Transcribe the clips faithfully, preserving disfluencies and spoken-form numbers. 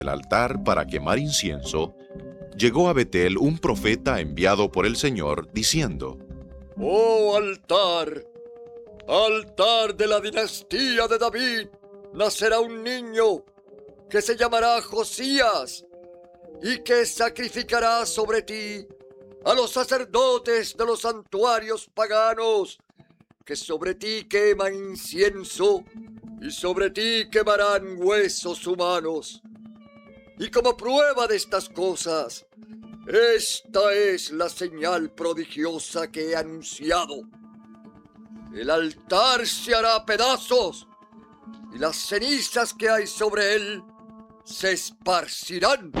el altar para quemar incienso, llegó a Betel un profeta enviado por el Señor, diciendo: ¡Oh altar! ¡Altar de la dinastía de David! Nacerá un niño que se llamará Josías y que sacrificará sobre ti a los sacerdotes de los santuarios paganos, que sobre ti queman incienso y sobre ti quemarán huesos humanos. Y como prueba de estas cosas, esta es la señal prodigiosa que he anunciado. El altar se hará pedazos y las cenizas que hay sobre él se esparcirán.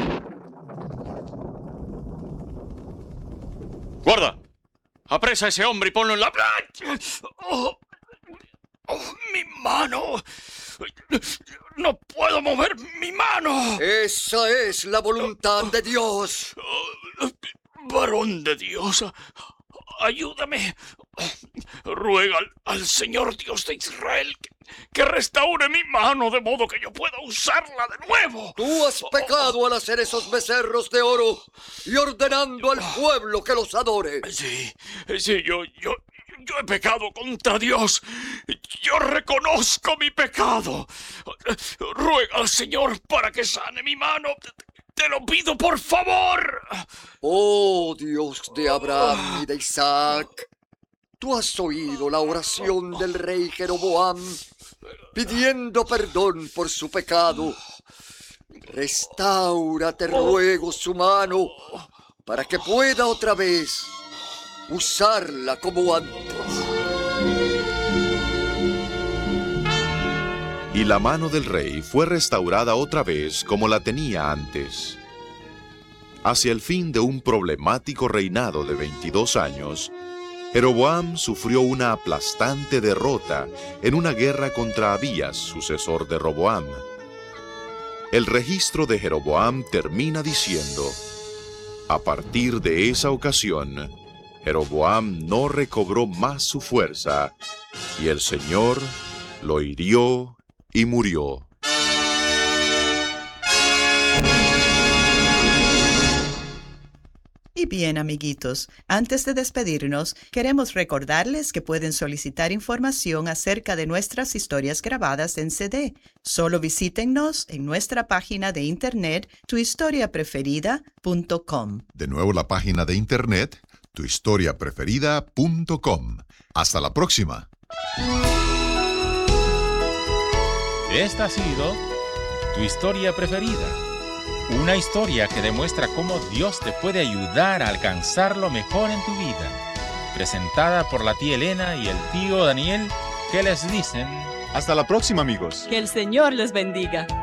¡Guarda! ¡Apresa a ese hombre y ponlo en la... ¡Oh! ¡Oh, mi mano! ¡No puedo mover mi mano! Esa es la voluntad de Dios. Varón de Dios, ayúdame. Ruega al, al Señor Dios de Israel que, que restaure mi mano de modo que yo pueda usarla de nuevo. Tú has pecado al hacer esos becerros de oro y ordenando al pueblo que los adore. Sí, sí, yo, yo, yo he pecado contra Dios. Yo reconozco mi pecado. Ruega al Señor para que sane mi mano. Te lo pido, por favor. Oh, Dios de Abraham y de Isaac, tú has oído la oración del rey Jeroboam, pidiendo perdón por su pecado. Restaura, te ruego, su mano, para que pueda otra vez usarla como antes. Y la mano del rey fue restaurada otra vez como la tenía antes. Hacia el fin de un problemático reinado de veintidós años, Jeroboam sufrió una aplastante derrota en una guerra contra Abías, sucesor de Roboam. El registro de Jeroboam termina diciendo: a partir de esa ocasión, Jeroboam no recobró más su fuerza, y el Señor lo hirió y murió. Y bien, amiguitos, antes de despedirnos, queremos recordarles que pueden solicitar información acerca de nuestras historias grabadas en C D. Solo visítennos en nuestra página de internet tu historia preferida punto com. De nuevo la página de internet tu historia preferida punto com. Hasta la próxima. Esta ha sido tu historia preferida. Una historia que demuestra cómo Dios te puede ayudar a alcanzar lo mejor en tu vida. Presentada por la tía Elena y el tío Daniel, que les dicen... Hasta la próxima, amigos. Que el Señor les bendiga.